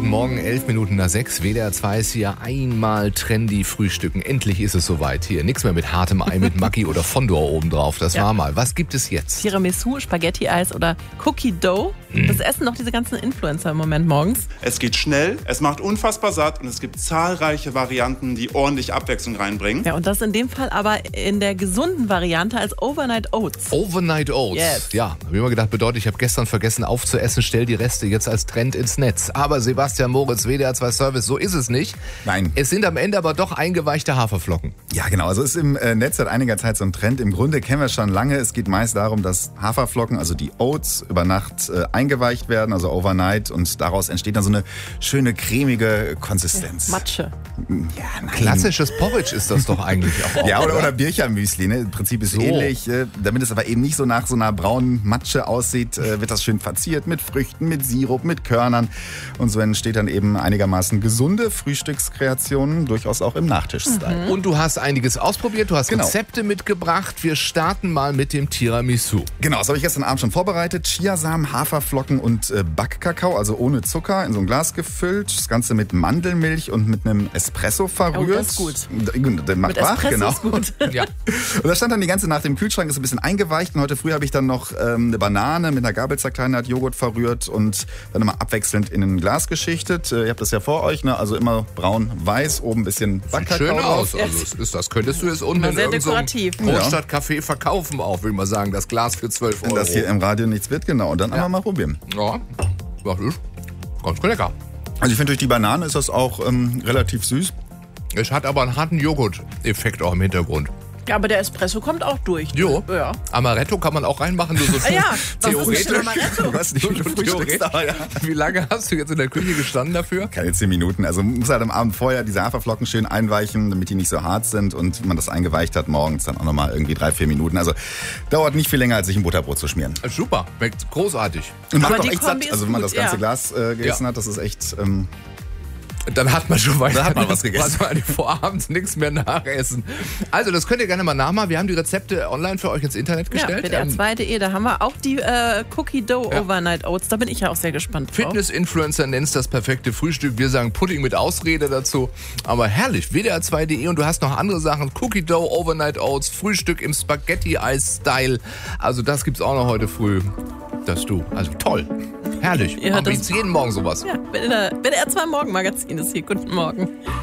guten Morgen, 11 Minuten nach 6. WDR 2 ist hier einmal trendy frühstücken. Endlich ist es soweit hier. Nichts mehr mit hartem Ei mit Maggi oder Fondor obendrauf. Das war mal. Was gibt es jetzt? Tiramisu, Spaghetti-Eis oder Cookie Dough. Das essen doch diese ganzen Influencer im Moment morgens. Es geht schnell, es macht unfassbar satt und es gibt zahlreiche Varianten, die ordentlich Abwechslung reinbringen. Ja, und das in dem Fall aber in der gesunden Variante als Overnight Oats. Overnight Oats. Yes. Ja, habe ich immer gedacht, bedeutet, ich habe gestern vergessen aufzuessen, stell die Reste jetzt als Trend ins Netz. Aber Sebastian Moritz, WDR 2 Service, so ist es nicht. Nein. Es sind am Ende aber doch eingeweichte Haferflocken. Ja, genau. Also ist im Netz seit einiger Zeit so ein Trend. Im Grunde kennen wir es schon lange. Es geht meist darum, dass Haferflocken, also die Oats, über Nacht eingeweicht werden, also overnight. Und daraus entsteht dann so eine schöne, cremige Konsistenz. Matsche. Ja, nein. Klassisches Porridge ist das doch eigentlich auch. Ja, oder Birchermüsli, ne? Im Prinzip ist So. ähnlich. Damit es aber eben nicht so nach so einer braunen Matsche aussieht, wird das schön verziert mit Früchten, mit Sirup, mit Körnern. Und so entsteht dann eben einigermaßen gesunde Frühstückskreationen, durchaus auch im Nachtisch-Style. Und du hast einiges ausprobiert, du hast Genau. Rezepte mitgebracht. Wir starten mal mit dem Tiramisu. Genau, das habe ich gestern Abend schon vorbereitet. Chiasamen, Haferflocken und Backkakao, also ohne Zucker, in so ein Glas gefüllt. Das Ganze mit Mandelmilch und mit einem Espresso verrührt. Oh, das ist gut. Der macht Mit wach, Espresso genau. ist gut. Ja. Und das stand dann die ganze Nacht im Kühlschrank, ist ein bisschen eingeweicht. Und heute früh habe ich dann noch eine Banane mit einer Gabel zerkleinert, Joghurt verrührt und dann immer abwechselnd in ein Glas geschichtet. Ihr habt das ja vor euch, ne? Also immer braun-weiß, oben ein bisschen Sieht Backkakao schön aus. drauf. Also das könntest du jetzt unten Immer in sehr irgendeinem dekorativ. Großstadtcafé verkaufen auch, will man sagen. Das Glas für 12 Wenn Euro. das hier im Radio nichts wird, genau. Und dann einfach mal probieren. Ja, das ist ganz lecker. Also ich finde, durch die Banane ist das auch relativ süß. Es hat aber einen harten Joghurt-Effekt auch im Hintergrund. Ja, aber der Espresso kommt auch durch. Jo. Ja. Amaretto kann man auch reinmachen. Nur so Ja, was theoretisch. ist denn Amaretto? Du hast nicht viel Frühstücksdauer, ja. Wie lange hast du jetzt in der Küche gestanden dafür? Keine 10 Minuten. Also man muss halt am Abend vorher diese Haferflocken schön einweichen, damit die nicht so hart sind. Und wenn man das eingeweicht hat, morgens dann auch nochmal irgendwie 3-4 Minuten. Also dauert nicht viel länger, als sich ein Butterbrot zu schmieren. Super, schmeckt großartig. Und macht Aber auch die echt Kombi satt. ist Also wenn man gut, das ganze ja. Glas gegessen hat, das ist echt... Dann hat man schon weiter. Da hat man was gegessen. Also vorabends nichts mehr nachessen. Also das könnt ihr gerne mal nachmachen. Wir haben die Rezepte online für euch ins Internet Ja, gestellt. WDR2.de, da haben wir auch die Cookie Dough Ja. Overnight Oats. Da bin ich ja auch sehr gespannt drauf. Fitness-Influencer nennt es das perfekte Frühstück. Wir sagen Pudding mit Ausrede dazu. Aber herrlich, WDR2.de und du hast noch andere Sachen. Cookie Dough, Overnight Oats, Frühstück im Spaghetti-Eis-Style. Also das gibt's auch noch heute früh. Das du. Also toll. Herrlich. Ihr hört Machen wir das- jetzt jeden Morgen sowas. Ja, WDR2 Morgenmagazin ist hier. Guten Morgen.